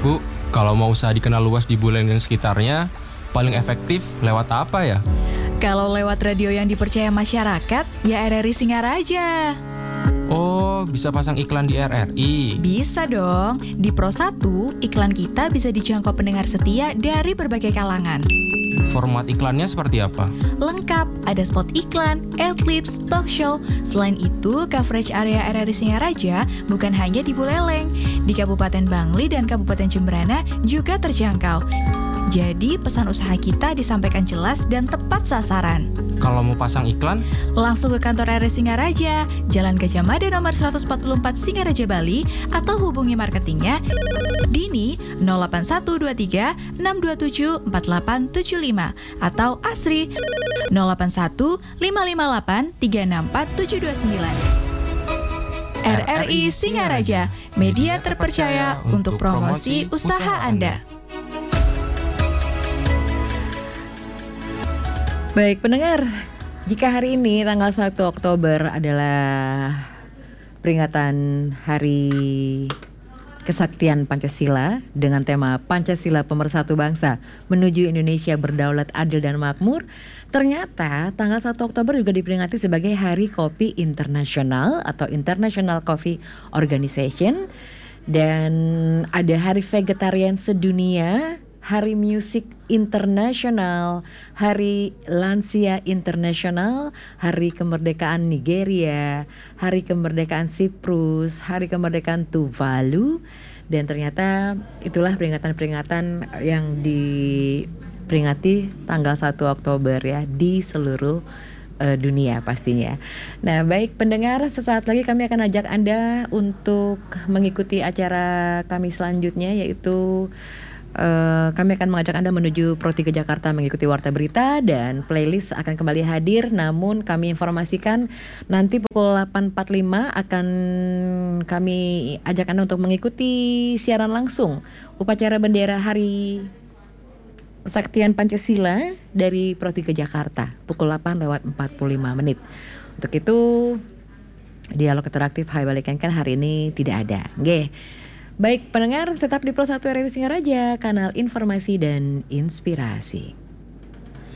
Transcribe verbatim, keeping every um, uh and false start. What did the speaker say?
Bu, kalau mau usaha dikenal luas di Buleleng dan sekitarnya, paling efektif lewat apa ya? Kalau lewat radio yang dipercaya masyarakat, ya R R I Singaraja. Oh, bisa pasang iklan di R R I? Bisa dong. Di Pro satu, iklan kita bisa dijangkau pendengar setia dari berbagai kalangan. Format iklannya seperti apa? Lengkap, ada spot iklan, adlibs, talk show. Selain itu, coverage area R R I Singaraja bukan hanya di Buleleng. Di Kabupaten Bangli dan Kabupaten Jemberana juga terjangkau. Jadi, pesan usaha kita disampaikan jelas dan tepat sasaran. Kalau mau pasang iklan? Langsung ke kantor R R I Singaraja, Jalan Gajah Mada nomor seratus empat puluh empat Singaraja, Bali, atau hubungi marketingnya Dini nol delapan satu dua tiga enam dua tujuh empat delapan tujuh lima atau Asri nol delapan satu lima lima delapan tiga enam empat tujuh dua sembilan. R R I Singaraja, media terpercaya untuk promosi usaha Anda. Baik pendengar, jika hari ini tanggal satu Oktober adalah peringatan Hari Kesaktian Pancasila dengan tema Pancasila Pemersatu Bangsa menuju Indonesia berdaulat, adil dan makmur, ternyata tanggal satu Oktober juga diperingati sebagai Hari Kopi Internasional atau International Coffee Organization, dan ada Hari Vegetarian Sedunia, Hari Musik Internasional, Hari Lansia Internasional, Hari Kemerdekaan Nigeria, Hari Kemerdekaan Siprus, Hari Kemerdekaan Tuvalu, dan ternyata itulah peringatan-peringatan yang diperingati tanggal satu Oktober ya di seluruh uh, dunia pastinya. Nah, baik pendengar, sesaat lagi kami akan ajak Anda untuk mengikuti acara kami selanjutnya, yaitu Uh, kami akan mengajak Anda menuju Pro tiga Jakarta mengikuti Warta Berita, dan playlist akan kembali hadir. Namun kami informasikan nanti pukul delapan empat puluh lima akan kami ajak Anda untuk mengikuti siaran langsung upacara bendera Hari Kesaktian Pancasila dari Pro tiga Jakarta pukul delapan lewat empat puluh lima menit. Untuk itu dialog interaktif Hai Balikan kan hari ini tidak ada. Nggih. Baik pendengar, tetap di Pro satu R R I Singaraja, kanal informasi dan inspirasi.